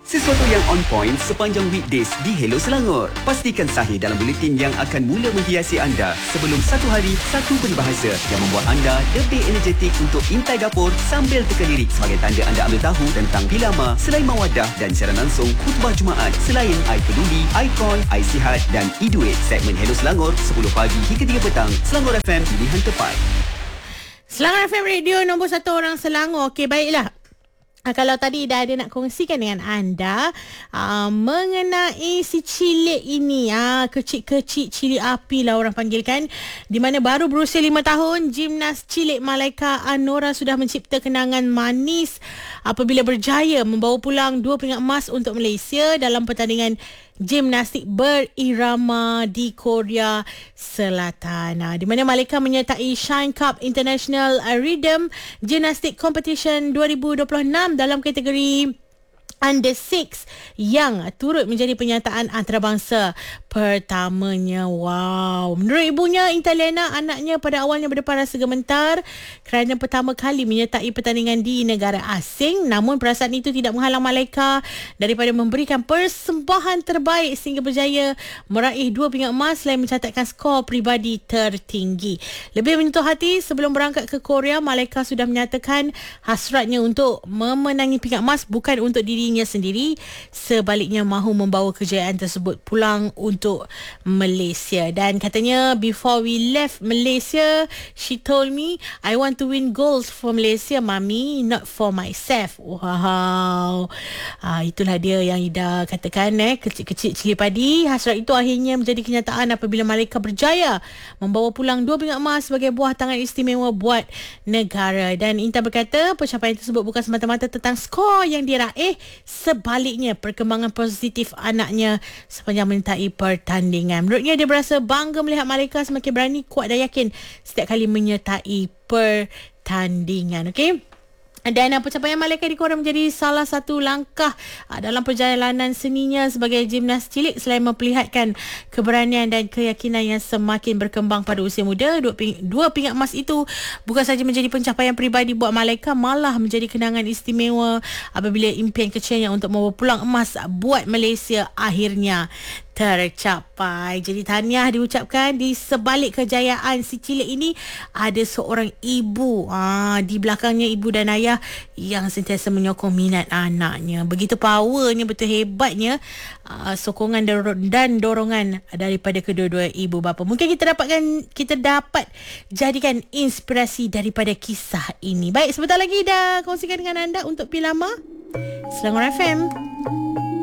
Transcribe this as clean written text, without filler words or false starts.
Sesuatu yang on point sepanjang weekdays di Hello Selangor. Pastikan sahih dalam buletin yang akan mula menghiasi anda sebelum satu hari, satu peribahasa yang membuat anda lebih energetik untuk intai dapur sambil teka lirik sebagai tanda anda ambil tahu tentang Bilama, Selain Mawadah dan siaran langsung khutbah Jumaat selain I Peduli, I Call, I Sihat dan iDuit. Segmen Hello Selangor 10 pagi hingga 3 petang. Selangor FM, pilihan tepat. Selangor FM Radio nombor 1 orang Selangor. Okey, baiklah. Kalau tadi dah ada nak kongsikan dengan anda mengenai si cilik ini, kecil-kecil cilik api lah orang panggilkan, di mana baru berusia 5 tahun, gimnas cilik Malaika Anora sudah mencipta kenangan manis apabila berjaya membawa pulang 2 pingat emas untuk Malaysia dalam pertandingan gimnastik berirama di Korea Selatan. Di mana Malaika menyertai Shine Cup International Rhythm Gymnastic Competition 2026 dalam kategori Under 6 yang turut menjadi penyertaan antarabangsa pertamanya. Wow. Menurut ibunya, Intaliana, anaknya pada awalnya berdepan rasa gemetar kerana pertama kali menyertai pertandingan di negara asing. Namun perasaan itu tidak menghalang Malaika daripada memberikan persembahan terbaik sehingga berjaya meraih 2 pingat emas selain mencatatkan skor peribadi tertinggi. Lebih menyentuh hati, sebelum berangkat ke Korea, Malaika sudah menyatakan hasratnya untuk memenangi pingat emas bukan untuk dirinya sendiri, sebaliknya mahu membawa kejayaan tersebut pulang untuk Malaysia. Dan katanya, before we left Malaysia, she told me, I want to win goals for Malaysia, Mami, not for myself. Wow. Itulah dia yang Ida katakan, kecil-kecil cili padi. Hasrat itu akhirnya menjadi kenyataan apabila Malaika berjaya membawa pulang 2 pingat emas sebagai buah tangan istimewa buat negara. Dan Intan berkata, pencapaian tersebut bukan semata-mata tentang skor yang diraih, sebaliknya perkembangan positif anaknya sepanjang menyertai pertandingan. Menurutnya, dia berasa bangga melihat Malaika semakin berani, kuat dan yakin setiap kali menyertai pertandingan. Okey. Dan pencapaian Malaika di Korea menjadi salah satu langkah dalam perjalanan seninya sebagai gimnas cilik selain memperlihatkan keberanian dan keyakinan yang semakin berkembang pada usia muda. Dua pingat emas itu bukan sahaja menjadi pencapaian peribadi buat Malaika, malah menjadi kenangan istimewa apabila impian kecilnya untuk membawa pulang emas buat Malaysia akhirnya tercapai. Jadi tahniah diucapkan. Di sebalik kejayaan si cilik ini ada seorang ibu, di belakangnya ibu dan ayah yang sentiasa menyokong minat anaknya. Begitu powernya, betul hebatnya sokongan dan dorongan daripada kedua-dua ibu bapa. Mungkin kita dapat jadikan inspirasi daripada kisah ini. Baik, sebentar lagi dah kongsikan dengan anda untuk Pilama Selangor FM.